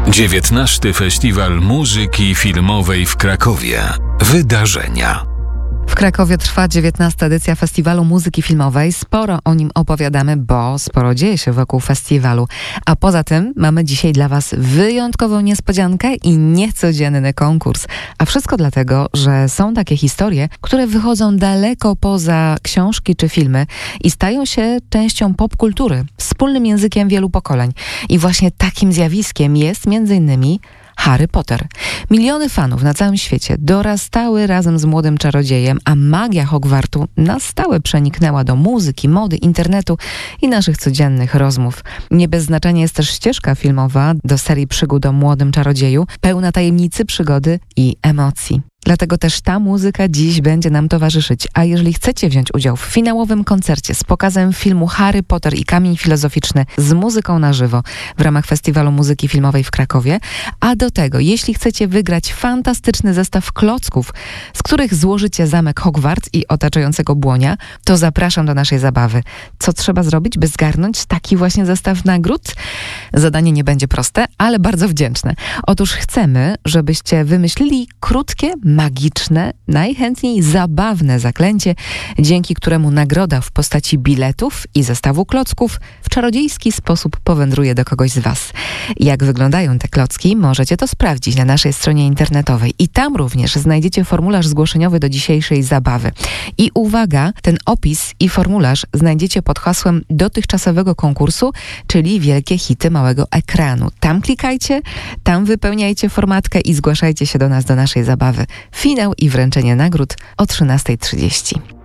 XIX Festiwal Muzyki Filmowej w Krakowie. Wydarzenia. W Krakowie trwa 19. edycja Festiwalu Muzyki Filmowej. Sporo o nim opowiadamy, bo sporo dzieje się wokół festiwalu. A poza tym mamy dzisiaj dla Was wyjątkową niespodziankę i niecodzienny konkurs. A wszystko dlatego, że są takie historie, które wychodzą daleko poza książki czy filmy i stają się częścią popkultury, wspólnym językiem wielu pokoleń. I właśnie takim zjawiskiem jest m.in. Harry Potter. Miliony fanów na całym świecie dorastały razem z młodym czarodziejem, a magia Hogwartu na stałe przeniknęła do muzyki, mody, internetu i naszych codziennych rozmów. Nie bez znaczenia jest też ścieżka filmowa do serii przygód o młodym czarodzieju, pełna tajemnicy, przygody i emocji. Dlatego też ta muzyka dziś będzie nam towarzyszyć. A jeżeli chcecie wziąć udział w finałowym koncercie z pokazem filmu Harry Potter i Kamień Filozoficzny z muzyką na żywo w ramach Festiwalu Muzyki Filmowej w Krakowie, a do tego, jeśli chcecie wygrać fantastyczny zestaw klocków, z których złożycie zamek Hogwarts i otaczającego błonia, to zapraszam do naszej zabawy. Co trzeba zrobić, by zgarnąć taki właśnie zestaw nagród? Zadanie nie będzie proste, ale bardzo wdzięczne. Otóż chcemy, żebyście wymyślili krótkie, magiczne, najchętniej zabawne zaklęcie, dzięki któremu nagroda w postaci biletów i zestawu klocków w czarodziejski sposób powędruje do kogoś z Was. Jak wyglądają te klocki, możecie to sprawdzić na naszej stronie internetowej i tam również znajdziecie formularz zgłoszeniowy do dzisiejszej zabawy. I uwaga, ten opis i formularz znajdziecie pod hasłem dotychczasowego konkursu, czyli Wielkie Hity Małego Ekranu. Tam klikajcie, tam wypełniajcie formatkę i zgłaszajcie się do nas, do naszej zabawy. Finał i wręczenie nagród o 13:30.